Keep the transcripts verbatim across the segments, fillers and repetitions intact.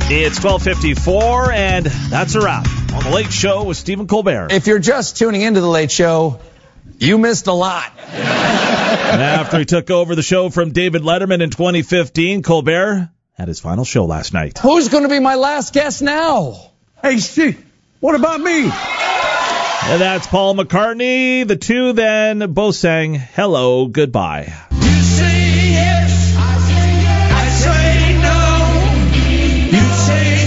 It's twelve fifty-four, and that's a wrap on The Late Show with Stephen Colbert. If you're just tuning into The Late Show, you missed a lot. And after he took over the show from David Letterman in twenty fifteen, Colbert had his final show last night. Who's going to be my last guest now? Hey, Steve, what about me? And that's Paul McCartney. The two then both sang Hello, Goodbye. You say yes, I say, I say no. You say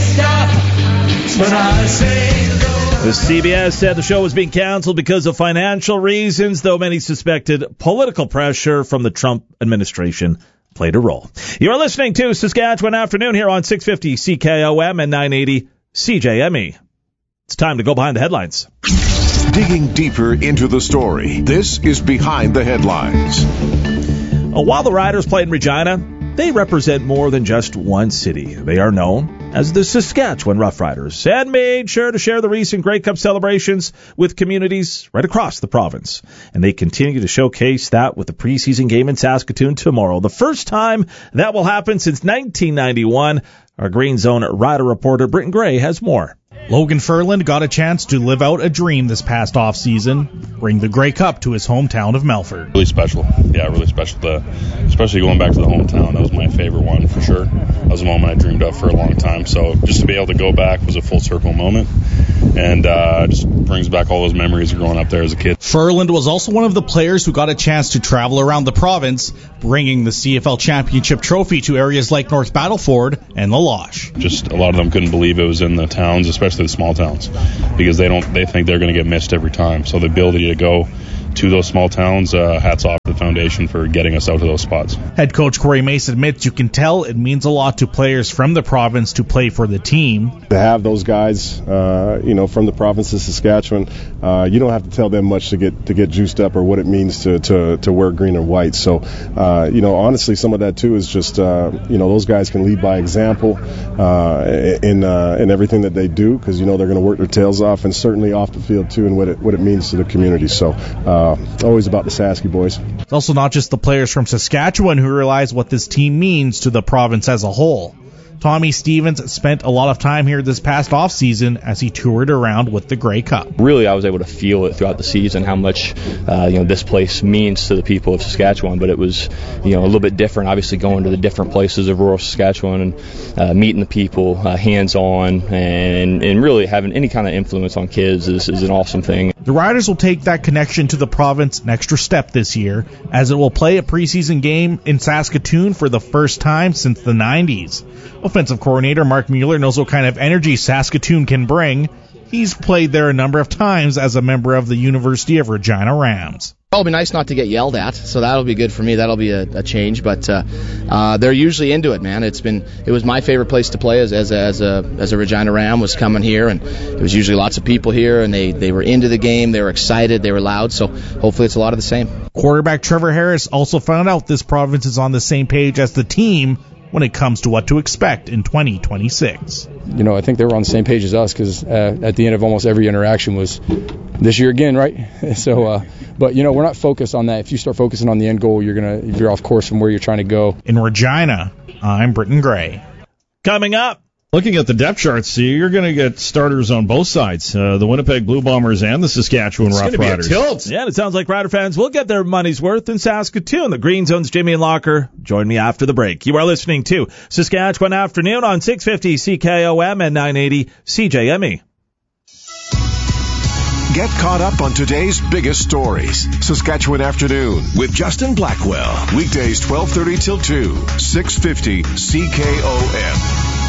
stop, but I say no. The C B S said the show was being canceled because of financial reasons, though many suspected political pressure from the Trump administration played a role. You are listening to Saskatchewan Afternoon here on six fifty C K O M and nine eighty C J M E. It's time to go behind the headlines. Digging deeper into the story, this is Behind the Headlines. While the Riders played in Regina, they represent more than just one city. They are known as the Saskatchewan Roughriders and made sure to share the recent Grey Cup celebrations with communities right across the province. And they continue to showcase that with the preseason game in Saskatoon tomorrow. The first time that will happen since nineteen ninety-one. Our Green Zone Rider reporter Britton Gray has more. Logan Ferland got a chance to live out a dream this past offseason, bring the Grey Cup to his hometown of Melfort. Really special. Yeah, really special. To, especially going back to the hometown. That was my favorite one for sure. That was a moment I dreamed of for a long time. So just to be able to go back was a full circle moment. And uh, just brings back all those memories of growing up there as a kid. Ferland was also one of the players who got a chance to travel around the province, bringing the C F L Championship trophy to areas like North Battleford and the Losh. Just a lot of them couldn't believe it was in the towns, especially the small towns, because they don't they think they're going to get missed every time. So the ability to go to those small towns, uh, hats off to the foundation for getting us out to those spots. Head coach Corey Mace admits you can tell it means a lot to players from the province to play for the team. To have those guys, uh, you know, from the province of Saskatchewan, uh, you don't have to tell them much to get to get juiced up or what it means to to, to wear green and white. So, uh, you know, honestly, some of that too is just, uh, you know, those guys can lead by example uh, in uh, in everything that they do, because you know they're going to work their tails off, and certainly off the field too, and what it what it means to the community. So. Uh, Uh, always about the Sasky boys. It's also not just the players from Saskatchewan who realize what this team means to the province as a whole. Tommy Stevens spent a lot of time here this past offseason as he toured around with the Grey Cup. Really, I was able to feel it throughout the season, how much uh, you know this place means to the people of Saskatchewan. But it was you know a little bit different, obviously going to the different places of rural Saskatchewan and uh, meeting the people uh, hands-on and, and really having any kind of influence on kids is, is an awesome thing. The Riders will take that connection to the province an extra step this year, as it will play a preseason game in Saskatoon for the first time since the nineties. Offensive coordinator Mark Mueller knows what kind of energy Saskatoon can bring. He's played there a number of times as a member of the University of Regina Rams. It'll be nice not to get yelled at, so that'll be good for me. That'll be a, a change, but uh, uh, they're usually into it, man. It's been it was my favorite place to play as as a, as a as a Regina Ram was coming here, and it was usually lots of people here, and they they were into the game, they were excited, they were loud. So hopefully it's a lot of the same. Quarterback Trevor Harris also found out this province is on the same page as the team when it comes to what to expect in twenty twenty-six. You know, I think they were on the same page as us, because uh, at the end of almost every interaction was this year again, right? so, uh, but you know, we're not focused on that. If you start focusing on the end goal, you're gonna you're off course from where you're trying to go. In Regina, I'm Britton Gray. Coming up. Looking at the depth charts, you're going to get starters on both sides, uh, the Winnipeg Blue Bombers and the Saskatchewan Roughriders. It's going to be a tilt. Yeah, and it sounds like Rider fans will get their money's worth in Saskatoon. The Green Zone's Jimmy and Locker. Join me after the break. You are listening to Saskatchewan Afternoon on six fifty C K O M and nine eighty C J M E. Get caught up on today's biggest stories. Saskatchewan Afternoon with Justin Blackwell. Weekdays twelve thirty till two, six fifty C K O M.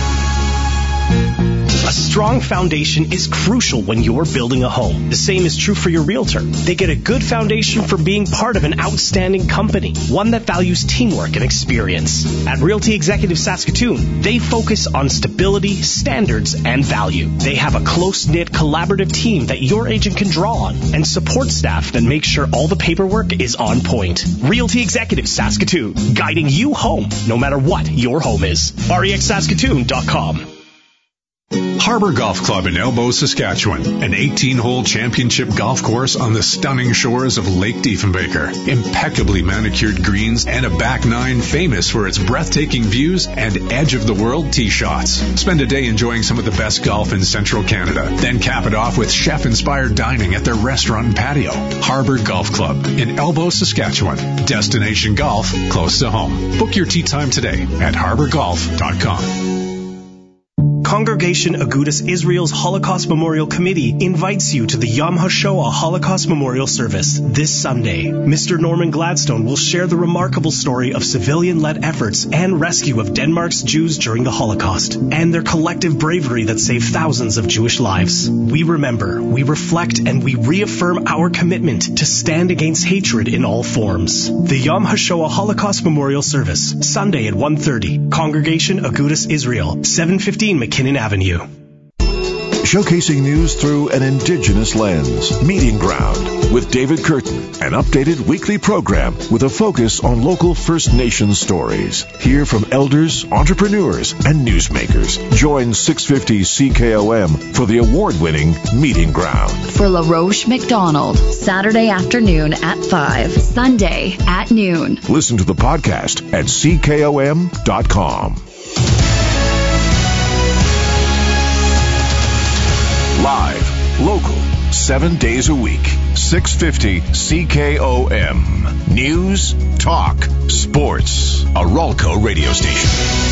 A strong foundation is crucial when you're building a home. The same is true for your realtor. They get a good foundation from being part of an outstanding company, one that values teamwork and experience. At Realty Executive Saskatoon, they focus on stability, standards, and value. They have a close-knit, collaborative team that your agent can draw on, and support staff that make sure all the paperwork is on point. Realty Executive Saskatoon, guiding you home, no matter what your home is. R E X Saskatoon dot com. Harbor Golf Club in Elbow, Saskatchewan. An eighteen-hole championship golf course on the stunning shores of Lake Diefenbaker. Impeccably manicured greens and a back nine famous for its breathtaking views and edge-of-the-world tee shots. Spend a day enjoying some of the best golf in Central Canada. Then cap it off with chef-inspired dining at their restaurant and patio. Harbor Golf Club in Elbow, Saskatchewan. Destination golf close to home. Book your tee time today at harbor golf dot com. Congregation Agudas Israel's Holocaust Memorial Committee invites you to the Yom HaShoah Holocaust Memorial Service this Sunday. Mister Norman Gladstone will share the remarkable story of civilian-led efforts and rescue of Denmark's Jews during the Holocaust and their collective bravery that saved thousands of Jewish lives. We remember, we reflect, and we reaffirm our commitment to stand against hatred in all forms. The Yom HaShoah Holocaust Memorial Service, Sunday at one thirty. Congregation Agudas Israel, seven fifteen McKinnon Avenue. Showcasing news through an Indigenous lens. Meeting Ground with David Curtin, an updated weekly program with a focus on local First Nations stories. Hear from elders, entrepreneurs, and newsmakers. Join six fifty C K O M for the award-winning Meeting Ground. For LaRoche McDonald, Saturday afternoon at five, Sunday at noon. Listen to the podcast at C K O M dot com. Live, local, seven days a week, six fifty C K O M. News, talk, sports. A Ralco radio station.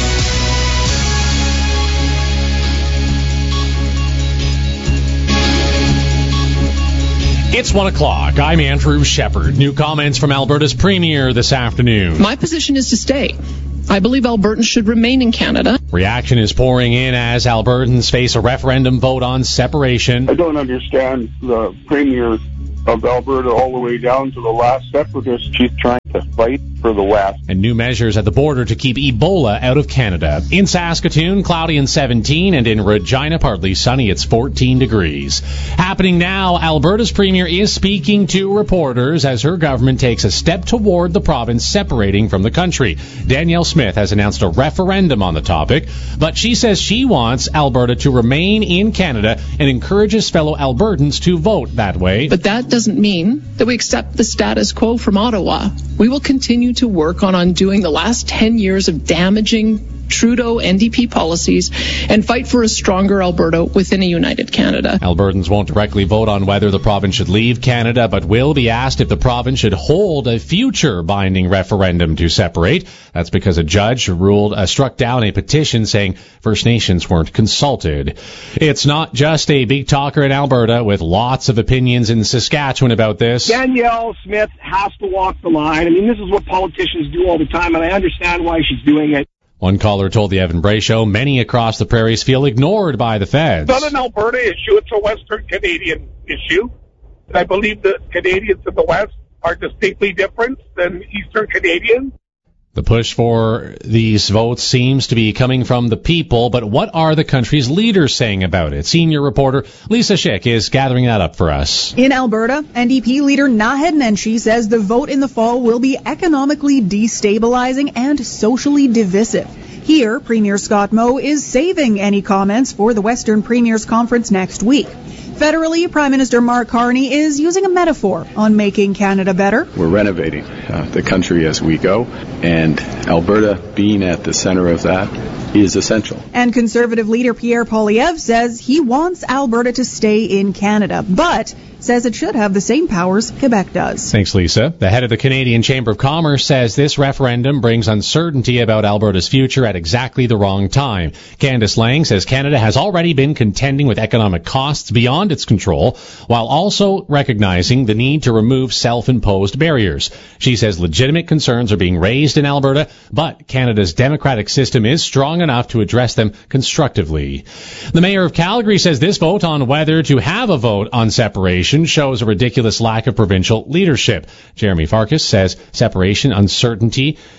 It's one o'clock. I'm Andrew Shepard. New comments from Alberta's Premier this afternoon. My position is to stay. I believe Albertans should remain in Canada. Reaction is pouring in as Albertans face a referendum vote on separation. I don't understand the Premier of Alberta all the way down to the last separatist. She's trying to fight for the West. And new measures at the border to keep Ebola out of Canada. In Saskatoon, cloudy and seventeen, and in Regina, partly sunny, it's fourteen degrees. Happening now, Alberta's Premier is speaking to reporters as her government takes a step toward the province separating from the country. Danielle Smith has announced a referendum on the topic, but she says she wants Alberta to remain in Canada and encourages fellow Albertans to vote that way. But that doesn't mean that we accept the status quo from Ottawa. We will continue to work on undoing the last ten years of damaging Trudeau N D P policies and fight for a stronger Alberta within a united Canada. Albertans won't directly vote on whether the province should leave Canada, but will be asked if the province should hold a future binding referendum to separate. That's because a judge ruled uh, struck down a petition saying First Nations weren't consulted. It's not just a big talker in Alberta, with lots of opinions in Saskatchewan about this. Danielle Smith has to walk the line. I mean, this is what politicians do all the time, and I understand why she's doing it. One caller told the Evan Bray Show many across the prairies feel ignored by the feds. It's not an Alberta issue, it's a Western Canadian issue. And I believe the Canadians in the West are distinctly different than Eastern Canadians. The push for these votes seems to be coming from the people, but what are the country's leaders saying about it? Senior reporter Lisa Schick is gathering that up for us. In Alberta, N D P leader Naheed Nenshi says the vote in the fall will be economically destabilizing and socially divisive. Here, Premier Scott Moe is saving any comments for the Western Premiers Conference next week. Federally, Prime Minister Mark Carney is using a metaphor on making Canada better. We're renovating uh, the country as we go, and Alberta being at the center of that is essential. And Conservative leader Pierre Poilievre says he wants Alberta to stay in Canada, but says it should have the same powers Quebec does. Thanks, Lisa. The head of the Canadian Chamber of Commerce says this referendum brings uncertainty about Alberta's future at exactly the wrong time. Candice Lang says Canada has already been contending with economic costs beyond its control, while also recognizing the need to remove self-imposed barriers. She says legitimate concerns are being raised in Alberta, but Canada's democratic system is strong enough to address them constructively. The mayor of Calgary says this vote on whether to have a vote on separation shows a ridiculous lack of provincial leadership. Jeremy Farkas says separation uncertainty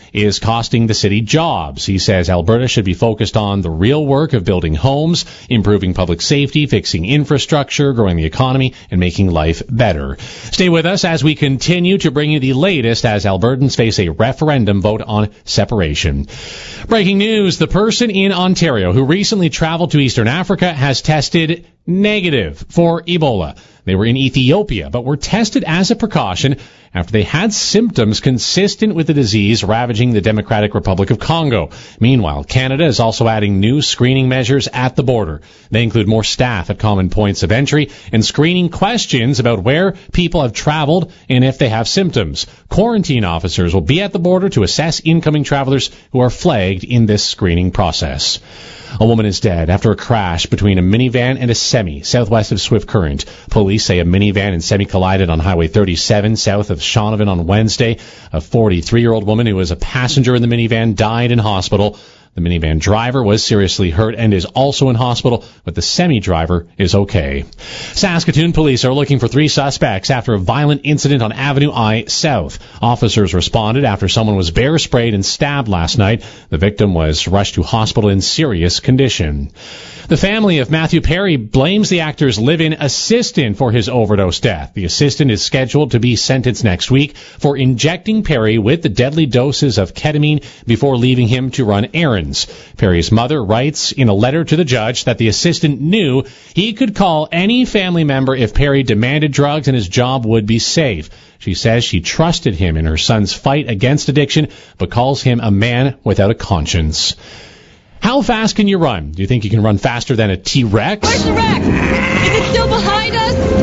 is costing the city jobs. He says Alberta should be focused on the real work of building homes, improving public safety, fixing infrastructure, growing the economy, and making life better. Stay with us as we continue to bring you the latest as Albertans face a referendum vote on separation. Breaking news, the person in Ontario who recently traveled to Eastern Africa has tested negative for Ebola. They were in Ethiopia, but were tested as a precaution after they had symptoms consistent with the disease ravaging the Democratic Republic of Congo. Meanwhile, Canada is also adding new screening measures at the border. They include more staff at common points of entry and screening questions about where people have traveled and if they have symptoms. Quarantine officers will be at the border to assess incoming travelers who are flagged in this screening process. A woman is dead after a crash between a minivan and a semi southwest of Swift Current. Police say a minivan and semi collided on Highway thirty-seven south of Shaunavon on Wednesday. A forty-three-year-old woman who was a passenger in the minivan died in hospital. The minivan driver was seriously hurt and is also in hospital, but the semi-driver is okay. Saskatoon police are looking for three suspects after a violent incident on Avenue I South. Officers responded after someone was bear sprayed and stabbed last night. The victim was rushed to hospital in serious condition. The family of Matthew Perry blames the actor's live-in assistant for his overdose death. The assistant is scheduled to be sentenced next week for injecting Perry with the deadly doses of ketamine before leaving him to run errands. Perry's mother writes in a letter to the judge that the assistant knew he could call any family member if Perry demanded drugs and his job would be safe. She says she trusted him in her son's fight against addiction, but calls him a man without a conscience. How fast can you run? Do you think you can run faster than a T-Rex? Where's the Rex? Is it still behind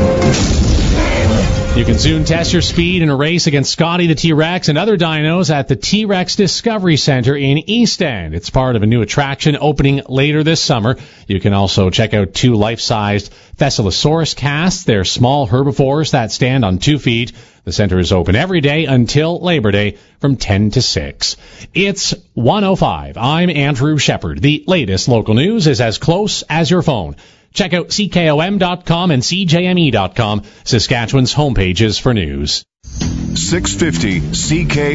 us? You can soon test your speed in a race against Scotty the T-Rex and other dinos at the T-Rex Discovery Center in East End. It's part of a new attraction opening later this summer. You can also check out two life-sized Thescelosaurus casts. They're small herbivores that stand on two feet. The center is open every day until Labor Day from ten to six. It's one oh five. I'm Andrew Shepard. The latest local news is as close as your phone. Check out C K O M dot com and C J M E dot com, Saskatchewan's homepages for news. six fifty C K